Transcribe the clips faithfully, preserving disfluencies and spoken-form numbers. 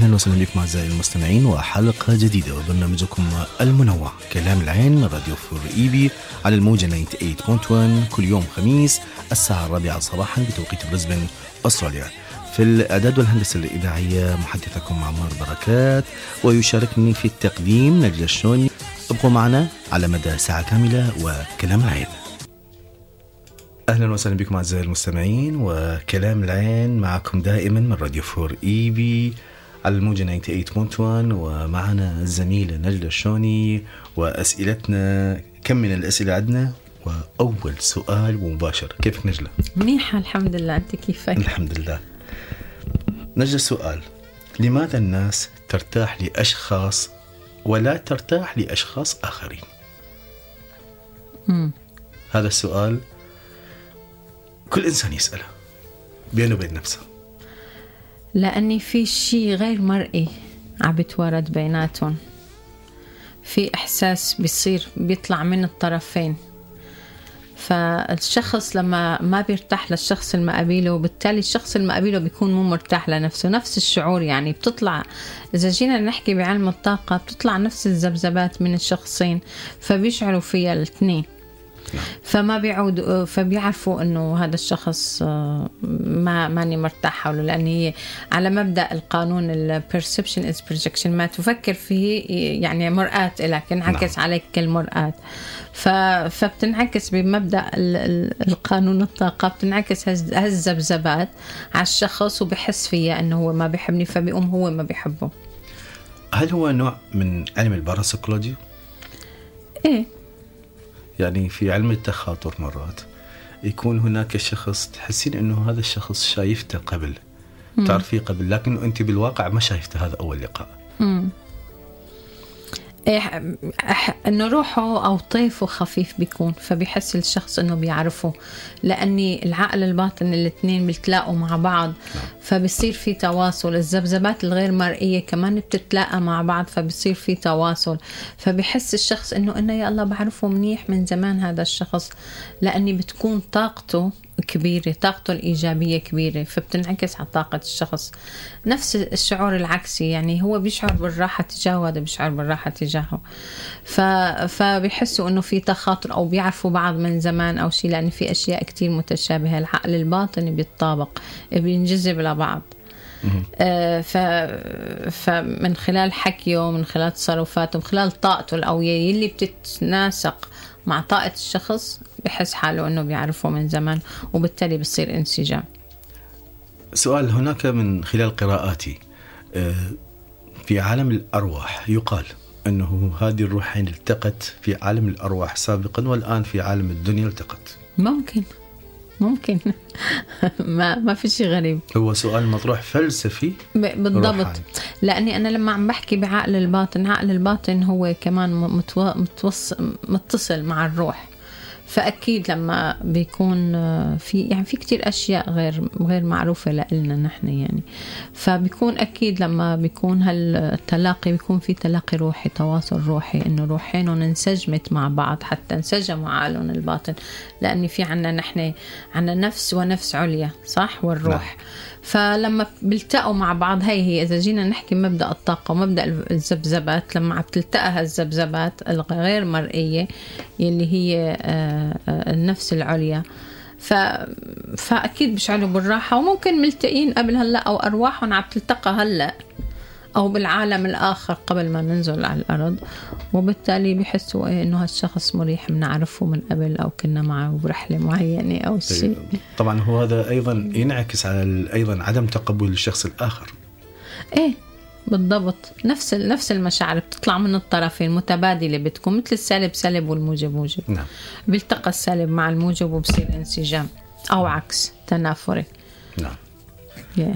أهلا وسهلا بكم أعزائي المستمعين وحلقة جديدة وبرنامجكم المنوع كلام العين من راديو فور إي بي على الموجة ثمانية وتسعين فاصلة واحد كل يوم خميس الساعة الرابعة صباحا بتوقيت بريسبن أستراليا. في الإعداد والهندسة الإذاعية محدثكم عمار بركات، ويشاركني في التقديم نجلة الشوني. ابقوا معنا على مدى ساعة كاملة وكلام العين. أهلا وسهلا بكم أعزائي المستمعين وكلام العين معكم دائما من راديو فور إي بي على الموجة ثمانية وتسعين فاصلة واحد، ومعنا الزميلة نجلة الشوني وأسئلتنا. كم من الأسئلة عندنا؟ وأول سؤال مباشر، كيفك نجلة؟ منيحة الحمد لله، أنت كيفك؟ الحمد لله. نجلة السؤال: لماذا الناس ترتاح لأشخاص ولا ترتاح لأشخاص آخرين؟ مم. هذا السؤال كل إنسان يسأله بينه وبين نفسه، لأني في شيء غير مرئي عم بتوارد بيناتهم، في إحساس بيصير بيطلع من الطرفين، فالشخص لما ما بيرتاح للشخص المقابله وبالتالي الشخص المقابله بيكون مو مرتاح لنفسه. نفس الشعور يعني بتطلع، إذا جينا نحكي بعلم الطاقة بتطلع نفس الذبذبات من الشخصين فبيشعروا فيها الاثنين، فما بيعود فبيعرفوا انه هذا الشخص ما ماني مرتاح حوله، لان هي على مبدا القانون البرسبشن از بروجكشن، ما تفكر فيه يعني مرآة لك انعكس نعم. عليك كالمرآة، فبتنعكس بمبدا القانون الطاقه، بتنعكس هالذبذبات على الشخص وبحس فيها انه هو ما بيحبني فبيقوم هو ما بيحبه. هل هو نوع من علم الباراسيكولوجي؟ ايه، يعني في علم التخاطر مرات يكون هناك شخص تحسين انه هذا الشخص شايفته قبل، تعرفيه قبل، لكن انت بالواقع ما شايفته هذا اول لقاء. امم إيه، انه روحه او طيفه خفيف بيكون، فبيحس الشخص انه بيعرفه، لاني العقل الباطن الاثنين بيتلاقوا مع بعض فبيصير في تواصل. الذبذبات الغير مرئيه كمان بتتلاقى مع بعض فبيصير في تواصل، فبيحس الشخص انه انه يا الله بعرفه منيح من زمان هذا الشخص، لاني بتكون طاقته كبيرة، طاقته الإيجابية كبيرة، فبتنعكس على طاقة الشخص. نفس الشعور العكسي، يعني هو بيشعر بالراحة تجاهه وهذا بيشعر بالراحة تجاهه، ف... فبيحسوا إنه في تخاطر أو بيعرفوا بعض من زمان أو شيء، لأن في أشياء كتير متشابهة. العقل الباطني بيتطابق، بينجذب لبعض. آه ف... فمن خلال حكيه ومن خلال تصرفاته ومن خلال طاقته القوية اللي بتتناسق مع طاقة الشخص بحس حاله أنه بيعرفه من زمان، وبالتالي بيصير انسجام. سؤال: هناك من خلال قراءاتي في عالم الأرواح يقال أنه هذه الروحين التقت في عالم الأرواح سابقا والآن في عالم الدنيا التقت. ممكن ممكن ما ما في شيء غريب. هو سؤال مطروح فلسفي بالضبط روحاني. لأني أنا لما عم بحكي بعقل الباطن، عقل الباطن هو كمان متو... متوص... متصل مع الروح، فأكيد لما بيكون في يعني في كتير أشياء غير غير معروفة لنا نحن يعني، فبيكون أكيد لما بيكون هالتلاقي بيكون في تلاقي روحي، تواصل روحي، إنه روحينهم انسجمت مع بعض حتى انسجموا عقلهم الباطن، لأن في عنا نحن عنا نفس ونفس عليا، صح، والروح لا. فلما بيلتقوا مع بعض، هي هي إذا جينا نحكي مبدأ الطاقة ومبدأ الذبذبات، لما بتلتقى هالذبذبات الغير مرئية اللي هي النفس العليا، ف... فأكيد بيشعروا بالراحة، وممكن ملتقين قبل هلأ أو أرواحهم عم تلتقى هلأ أو بالعالم الآخر قبل ما ننزل على الأرض، وبالتالي بيحسوا إيه إنه هالشخص مريح، بنعرفه من قبل أو كنا معه برحلة معينة أو شيء. طبعا هو هذا أيضا ينعكس على أيضا عدم تقبل الشخص الآخر. إيه بالضبط، نفس نفس المشاعر بتطلع من الطرفين متبادلة، بتكون مثل السالب سالب والموجب موجب. نعم. بيلتقى السالب مع الموجب وبصير انسجام، أو عكس تنافري. نعم. yeah.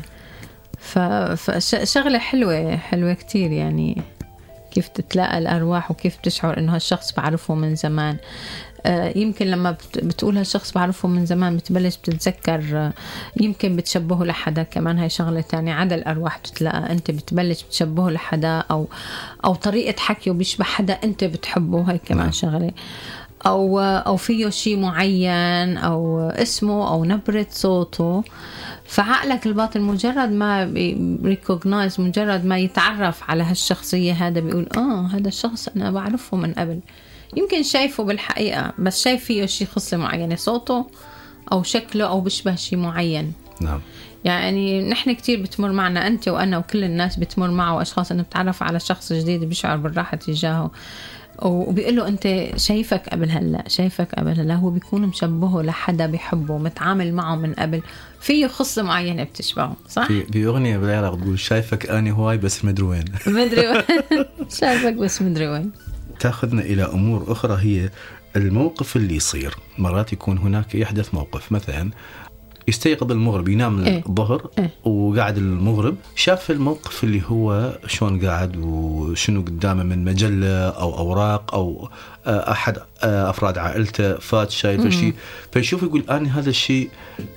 فشغلة حلوة حلوة كتير، يعني كيف تتلاقى الأرواح وكيف تشعر إنه هالشخص بعرفه من زمان. يمكن لما بتقول هالشخص بعرفه من زمان بتبلش بتتذكر، يمكن بتشبهه لحدا كمان، هاي شغلة تانية. عدا الأرواح تتلاقى، أنت بتبلش بتشبهه لحدا، أو أو طريقة حكيه بيشبه حدا أنت بتحبه، هاي كمان شغلة. أو أو فيه شيء معين، أو اسمه أو نبرة صوته، فعقلك الباطن مجرد ما ريكوغنايز، مجرد ما يتعرف على هالشخصية هذا بيقول آه هذا الشخص أنا بعرفه من قبل، يمكن شايفه بالحقيقة بس شايف فيه شيء خصلة معينة، صوته أو شكله أو بشبه شيء معين. نعم. يعني نحن كتير بتمر معنا، أنت وأنا وكل الناس بتمر معه أشخاص أنه بتعرف على شخص جديد بيشعر بالراحة تجاهه، وبيقول له أنت شايفك قبل هلا شايفك قبل هلا، هو بيكون مشبهه لحدا بيحبه متعامل معه من قبل، فيه خصلة معينة بتشبهه، صح؟ في في أغنية بالعراق تقول شايفك أنا هواي بس مدري وين. مدري وين. شايفك بس مدري وين. تأخذنا إلى أمور أخرى، هي الموقف اللي يصير مرات يكون هناك يحدث موقف، مثلا يستيقظ المغرب ينام إيه؟ الظهر إيه؟ وقاعد المغرب شاف الموقف اللي هو شلون قاعد وشنو قدامه من مجلة أو أوراق أو أحد أفراد عائلته فات شايف شيء، فيشوف يقول أنا هذا الشيء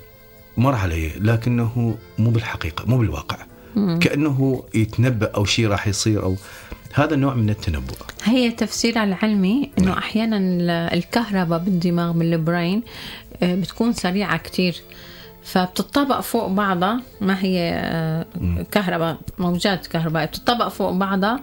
مر علي لكنه مو بالحقيقة مو بالواقع، مم. كأنه يتنبأ أو شيء راح يصير، أو هذا نوع من التنبؤ. هي تفسير العلمي إنه أحيانا الكهرباء بالدماغ من البرين بتكون سريعة كتير، فبتطبق فوق بعضها، ما هي كهرباء موجات كهرباء بتطبق فوق بعضها،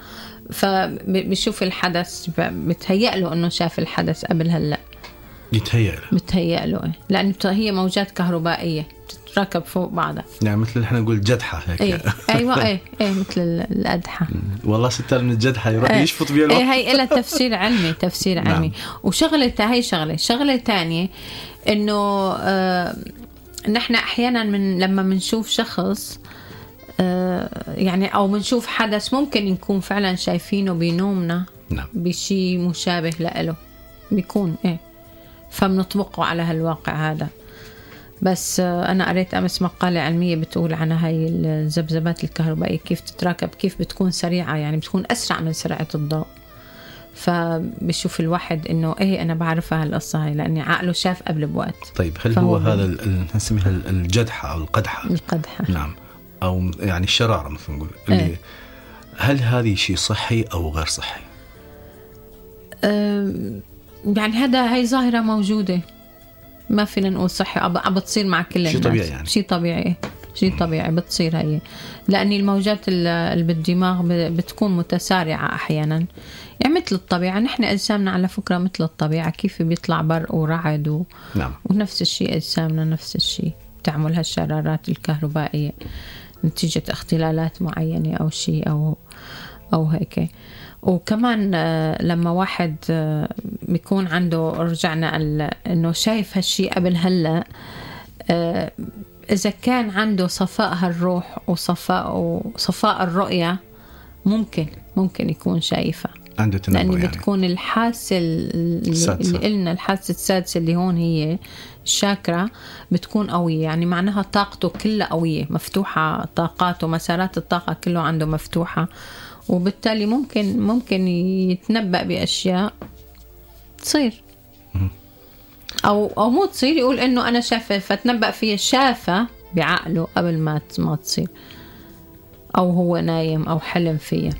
فبيشوف الحدث بتهيأ له إنه شاف الحدث قبل هلأ، يتهيأ له بتهيأ له لأن هي موجات كهربائية تتركب فوق بعضها، يعني مثل احنا نقول جدحة هيك. ايه ايوه ايه ايه مثل الأدحة. والله ستار من الجدحة يروح ايه يشفط بيه الوقت. ايه هي إلها تفسير علمي، تفسير علمي. نعم. وشغلة هي شغلة شغلة تانية إنه آه نحن أحيانا من لما منشوف شخص آه يعني أو منشوف حدث ممكن نكون فعلا شايفينه بنومنا. نعم. بشي مشابه له بيكون ايه، فبنطبقه على هالواقع هذا. بس أنا قريت أمس مقالة علمية بتقول عن هاي الذبذبات الكهربائية كيف تتراكب، كيف بتكون سريعة، يعني بتكون أسرع من سرعة الضوء، فبشوف الواحد إنه إيه أنا بعرفها هالقصة هاي لأني عقله شاف قبل بوقت. طيب هل هو هذا نسميها الجدحة أو القدحة؟ القدحة نعم، أو يعني الشرارة مثل نقول اللي إيه؟ هل هذه شيء صحي أو غير صحي؟ أه يعني هذا هاي ظاهرة موجودة، ما فينا نقول صحي، عم بتصير مع كل الناس. شيء طبيعي يعني. شيء طبيعي شيء طبيعي بتصير هي، لأن الموجات اللي بالدماغ بتكون متسارعة أحيانا، يعني مثل الطبيعة. نحن أجسامنا على فكرة مثل الطبيعة، كيف بيطلع برق ورعد و... نعم. ونفس الشيء أجسامنا نفس الشيء تعمل هالشرارات الكهربائية نتيجة اختلالات معينة أو شيء أو أو هيك. وكمان لما واحد بيكون عنده، رجعنا انه شايف هالشي قبل هلا، اذا كان عنده صفاء هالروح وصفاء وصفاء الرؤية ممكن ممكن يكون شايفها عنده تنبؤ، لأن يعني بتكون الحاسة اللي, اللي قلنا الحاسة السادسة اللي هون هي الشاكرا بتكون قوية، يعني معناها طاقته كلها قوية مفتوحة، طاقاته مسارات الطاقة كله عنده مفتوحة، وبالتالي ممكن ممكن يتنبأ بأشياء تصير أو أو مو تصير، يقول إنه أنا شافه فتنبأ فيها، شافه بعقله قبل ما ما تصير، أو هو نايم أو حلم فيها.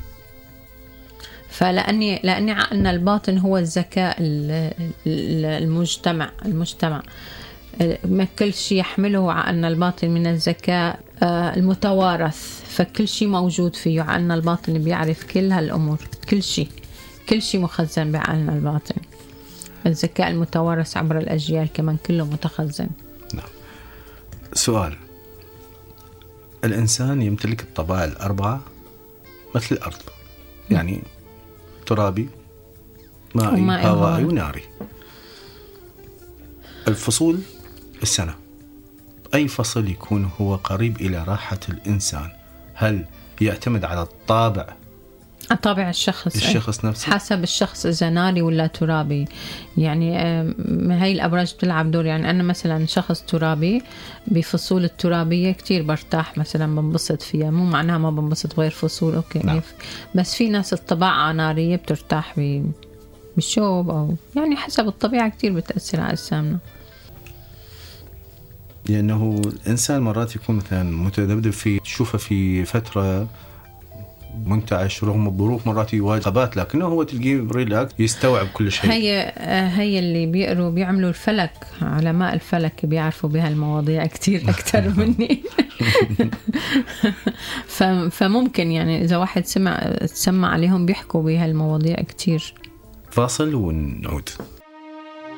فلأني لأني عقلنا الباطن هو الذكاء المجتمع المجتمع ما كل شيء يحمله عقلنا الباطن من الذكاء المتوارث، فكل شيء موجود فيه عقلنا الباطن بيعرف كل هالأمور، كل شيء كل شيء مخزن بعقلنا الباطن. الذكاء المتوارث عبر الأجيال كمان كله متخزن. نعم. سؤال، الإنسان يمتلك الطبائع الأربعة مثل الأرض، يعني ترابي مائي هوائي وناري. الفصول السنة، أي فصل يكون هو قريب إلى راحة الإنسان؟ هل يعتمد على الطابع الطابع الشخص الشخص نفسه، حسب الشخص إذا ناري ولا ترابي؟ يعني هاي الأبراج بتلعب دور. يعني أنا مثلا شخص ترابي بفصول الترابية كتير برتاح، مثلا بنبسط فيها، مو معناها ما بنبسط غير فصول أوكي. نعم. بس في ناس الطباعة نارية بترتاح بالشوب، أو يعني حسب الطبيعة كتير بتأثر على أجسامنا. لأنه الإنسان مرات يكون مثلا متذبذب في تشوفه في فترة منتعش رغم الظروف، مرات يواجه عقبات، لكنه هو تلقيه ريلاكس يستوعب كل شيء. هي هي اللي بيقروا بيعملوا الفلك، علماء الفلك بيعرفوا بهالمواضيع كتير أكتر مني. فممكن يعني إذا واحد سمع تسمع عليهم بيحكوا بهالمواضيع كتير. فاصل ونعود.